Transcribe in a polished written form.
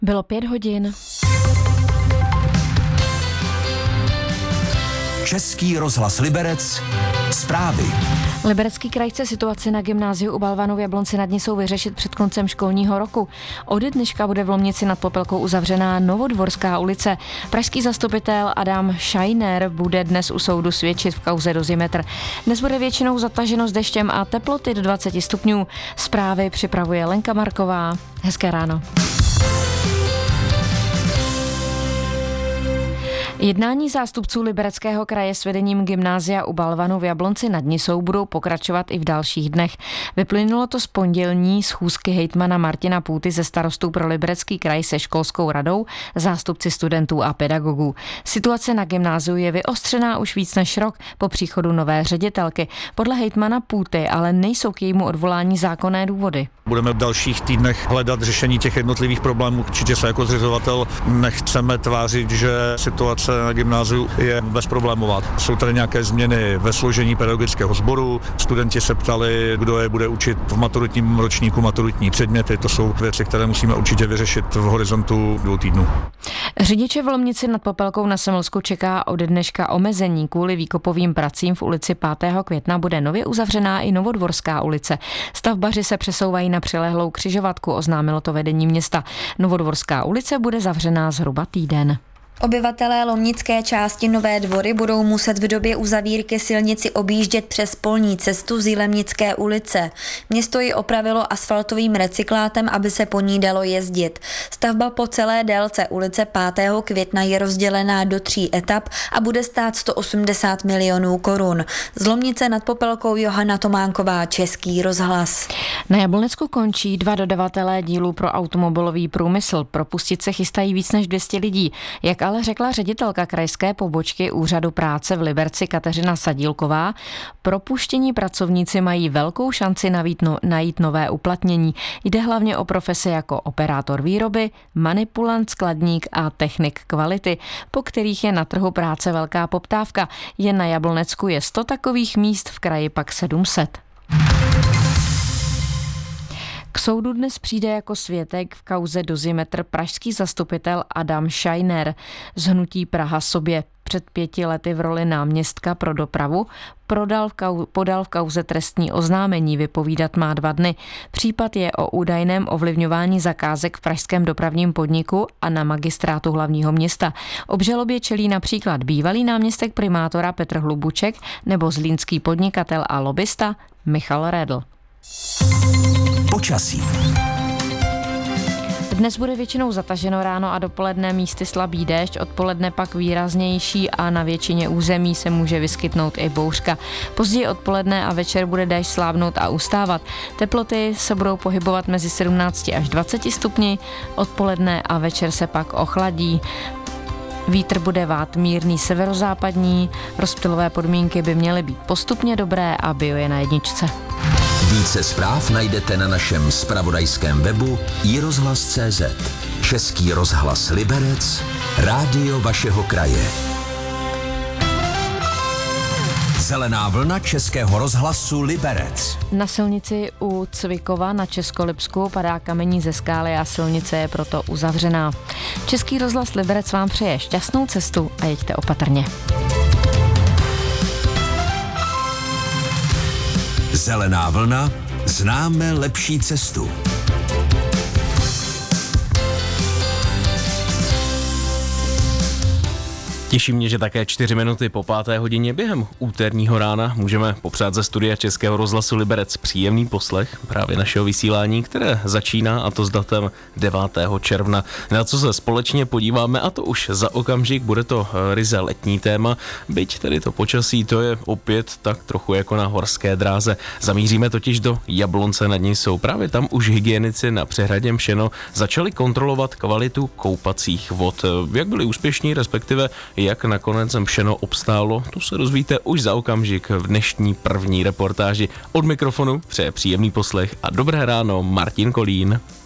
Bylo 5 hodin. Český rozhlas Liberec. Zprávy. Liberecký kraj chce situaci na gymnáziu u Balvanu v Jablonci nad Nisou vyřešit před koncem školního roku. Ode dneška bude v Lomnici nad Popelkou uzavřená Novodvorská ulice. Pražský zastupitel Adam Scheiner bude dnes u soudu svědčit v kauze Dozimetr. Dnes bude většinou zataženo s deštěm a teploty do 20 stupňů. Zprávy připravuje Lenka Marková. Hezké ráno. Jednání zástupců Libereckého kraje s vedením gymnázia u Balvanu v Jablonci nad Nisou budou pokračovat i v dalších dnech. Vyplynulo to z pondělní schůzky hejtmana Martina Půty ze starostů pro Liberecký kraj se školskou radou, zástupci studentů a pedagogů. Situace na gymnáziu je vyostřená už víc než rok po příchodu nové ředitelky. Podle hejtmana Půty ale nejsou k jejímu odvolání zákonné důvody. Budeme v dalších týdnech hledat řešení těch jednotlivých problémů. Určitě se jako zřizovatel nechceme tvářit, že situace na gymnáziu je bezproblémová. Jsou tady nějaké změny ve složení pedagogického sboru. Studenti se ptali, kdo je bude učit v maturitním ročníku maturitní předměty. To jsou věci, které musíme určitě vyřešit v horizontu 2 týdnů. Řidiče v Lomnici nad Popelkou na Semilsku čeká ode dneška omezení. Kvůli výkopovým pracím v ulici 5. května bude nově uzavřená i Novodvorská ulice. Stavbaři se přesouvají na přilehlou křižovatku, oznámilo to vedení města. Novodvorská ulice bude zavřená zhruba týden. Obyvatelé lomnické části Nové Dvory budou muset v době uzavírky silnici objíždět přes polní cestu z Jilemnické ulice. Město ji opravilo asfaltovým recyklátem, aby se po ní dalo jezdit. Stavba po celé délce ulice 5. května je rozdělená do 3 etap a bude stát 180 milionů korun. Z Lomnice nad Popelkou Johana Tománková, Český rozhlas. Na Jablonecku končí 2 dodavatelé dílů pro automobilový průmysl. Propustit se chystají víc než 200 lidí. Jak ale řekla ředitelka krajské pobočky Úřadu práce v Liberci Kateřina Sadílková, propuštění pracovníci mají velkou šanci najít nové uplatnění. Jde hlavně o profese jako operátor výroby, manipulant, skladník a technik kvality, po kterých je na trhu práce velká poptávka. Jen na Jablonecku je 100 takových míst, v kraji pak 700. K soudu dnes přijde jako svědek v kauze Dozimetr pražský zastupitel Adam Scheiner z hnutí Praha sobě. Před 5 lety v roli náměstka pro dopravu podal v kauze trestní oznámení, vypovídat má 2 dny. Případ je o údajném ovlivňování zakázek v pražském dopravním podniku a na magistrátu hlavního města. Obžalobě čelí například bývalý náměstek primátora Petr Hlubuček nebo zlínský podnikatel a lobista Michal Redl. Počasí. Dnes bude většinou zataženo ráno a dopoledne místy slabý déšť, odpoledne pak výraznější a na většině území se může vyskytnout i bouřka. Později odpoledne a večer bude déšť slábnout a ustávat. Teploty se budou pohybovat mezi 17 až 20 stupni, odpoledne a večer se pak ochladí. Vítr bude vát mírný severozápadní, rozptylové podmínky by měly být postupně dobré a bio je na 1. Více zpráv najdete na našem zpravodajském webu iRozhlas.cz. Český rozhlas Liberec, rádio vašeho kraje. Zelená vlna Českého rozhlasu Liberec. Na silnici u Cvikova na Českolipsku padá kamení ze skály a silnice je proto uzavřená. Český rozhlas Liberec vám přeje šťastnou cestu a jeďte opatrně. Zelená vlna, známe lepší cestu. Těší mě, že také 4 minuty po 5. hodině během úterního rána můžeme popřát ze studia Českého rozhlasu Liberec příjemný poslech právě našeho vysílání, které začíná, a to s datem 9. června. Na co se společně podíváme, a to už za okamžik, bude to ryze letní téma, byť tedy to počasí, to je opět tak trochu jako na horské dráze. Zamíříme totiž do Jablonce nad Nisou. Právě tam už hygienici na přehradě Mšeno začali kontrolovat kvalitu koupacích vod. Jak byli úspěšní, respektive jak nakonec Mšeno obstálo, to se dozvíte už za okamžik v dnešní první reportáži. Od mikrofonu přeje příjemný poslech a dobré ráno Martin Kolín.